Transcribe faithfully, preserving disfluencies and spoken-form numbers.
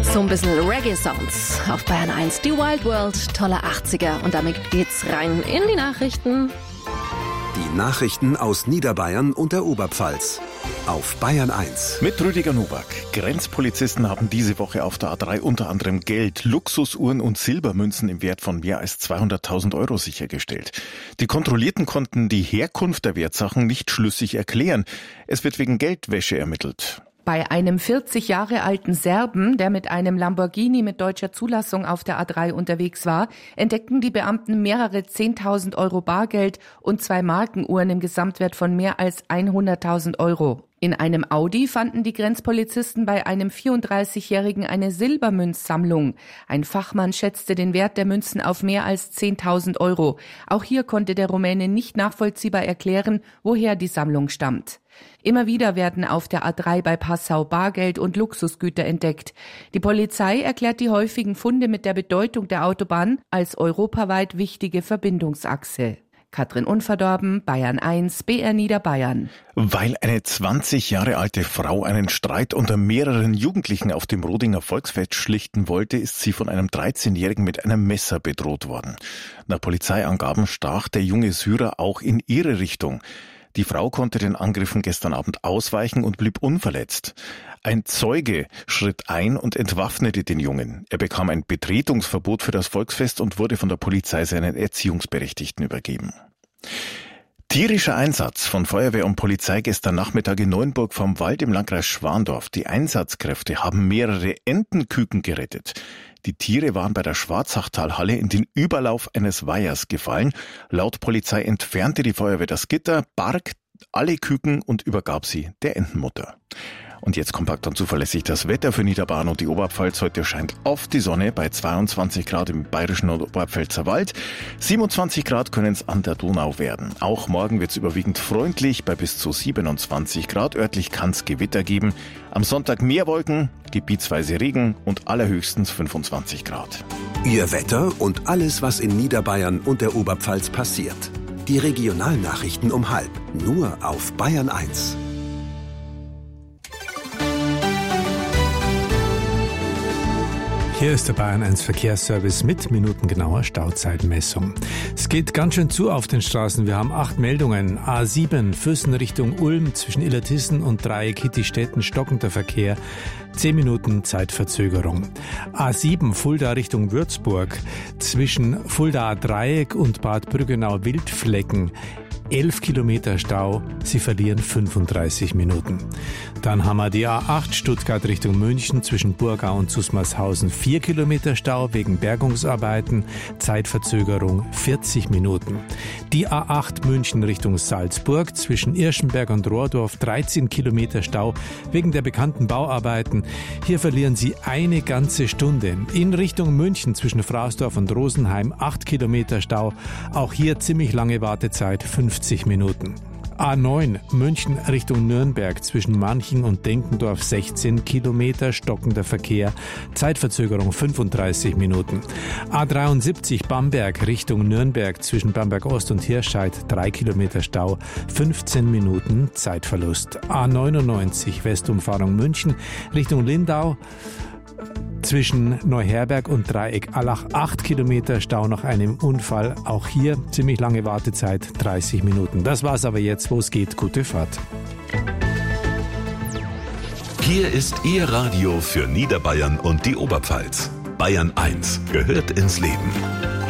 So ein bisschen Reggae-Sounds auf Bayern eins. Die Wild World, tolle achtziger. Und damit geht's rein in die Nachrichten. Die Nachrichten aus Niederbayern und der Oberpfalz auf Bayern eins. Mit Rüdiger Nowak. Grenzpolizisten haben diese Woche auf der A drei unter anderem Geld, Luxusuhren und Silbermünzen im Wert von mehr als zweihunderttausend Euro sichergestellt. Die Kontrollierten konnten die Herkunft der Wertsachen nicht schlüssig erklären. Es wird wegen Geldwäsche ermittelt. Bei einem vierzig Jahre alten Serben, der mit einem Lamborghini mit deutscher Zulassung auf der A drei unterwegs war, entdeckten die Beamten mehrere zehntausend Euro Bargeld und zwei Markenuhren im Gesamtwert von mehr als hunderttausend Euro. In einem Audi fanden die Grenzpolizisten bei einem vierunddreißigjährigen eine Silbermünzsammlung. Ein Fachmann schätzte den Wert der Münzen auf mehr als zehntausend Euro. Auch hier konnte der Rumäne nicht nachvollziehbar erklären, woher die Sammlung stammt. Immer wieder werden auf der A drei bei Passau Bargeld und Luxusgüter entdeckt. Die Polizei erklärt die häufigen Funde mit der Bedeutung der Autobahn als europaweit wichtige Verbindungsachse. Katrin Unverdorben, Bayern eins, B R Niederbayern. Weil eine zwanzig Jahre alte Frau einen Streit unter mehreren Jugendlichen auf dem Rodinger Volksfest schlichten wollte, ist sie von einem dreizehnjährigen mit einem Messer bedroht worden. Nach Polizeiangaben stach der junge Syrer auch in ihre Richtung. Die Frau konnte den Angriffen gestern Abend ausweichen und blieb unverletzt. Ein Zeuge schritt ein und entwaffnete den Jungen. Er bekam ein Betretungsverbot für das Volksfest und wurde von der Polizei seinen Erziehungsberechtigten übergeben. Tierischer Einsatz von Feuerwehr und Polizei gestern Nachmittag in Neuenburg vom Wald im Landkreis Schwandorf. Die Einsatzkräfte haben mehrere Entenküken gerettet. Die Tiere waren bei der Schwarzachtalhalle in den Überlauf eines Weihers gefallen. Laut Polizei entfernte die Feuerwehr das Gitter, barg alle Küken und übergab sie der Entenmutter. Und jetzt kompakt und zuverlässig das Wetter für Niederbayern und die Oberpfalz. Heute scheint oft die Sonne bei zweiundzwanzig Grad im bayerischen und Oberpfälzer Wald. siebenundzwanzig Grad können es an der Donau werden. Auch morgen wird es überwiegend freundlich bei bis zu siebenundzwanzig Grad. Örtlich kann es Gewitter geben. Am Sonntag mehr Wolken, gebietsweise Regen und allerhöchstens fünfundzwanzig Grad. Ihr Wetter und alles, was in Niederbayern und der Oberpfalz passiert. Die Regionalnachrichten um halb. Nur auf Bayern eins. Hier ist der Bayern eins Verkehrsservice mit minutengenauer Stauzeitmessung. Es geht ganz schön zu auf den Straßen. Wir haben acht Meldungen. A sieben, Füssen Richtung Ulm zwischen Illertissen und Dreieck Hittistetten stockender Verkehr. Zehn Minuten Zeitverzögerung. A sieben, Fulda Richtung Würzburg zwischen Fulda Dreieck und Bad Brüggenau Wildflecken. elf Kilometer Stau, Sie verlieren fünfunddreißig Minuten. Dann haben wir die A acht Stuttgart Richtung München zwischen Burgau und Zusmarshausen. vier Kilometer Stau wegen Bergungsarbeiten, Zeitverzögerung vierzig Minuten. Die A acht München Richtung Salzburg zwischen Irschenberg und Rohrdorf. dreizehn Kilometer Stau wegen der bekannten Bauarbeiten. Hier verlieren Sie eine ganze Stunde. In Richtung München zwischen Frausdorf und Rosenheim. acht Kilometer Stau. Auch hier ziemlich lange Wartezeit, fünfzig Minuten. A neun München Richtung Nürnberg zwischen Manching und Denkendorf sechzehn Kilometer stockender Verkehr, Zeitverzögerung fünfunddreißig Minuten. A dreiundsiebzig Bamberg Richtung Nürnberg zwischen Bamberg Ost und Hirscheid drei Kilometer Stau, fünfzehn Minuten Zeitverlust. A neunundneunzig Westumfahrung München Richtung Lindau zwischen Neuherberg und Dreieck Allach acht Kilometer Stau nach einem Unfall. Auch hier ziemlich lange Wartezeit, dreißig Minuten. Das war's aber jetzt, wo es geht. Gute Fahrt. Hier ist Ihr Radio für Niederbayern und die Oberpfalz. Bayern eins gehört ins Leben.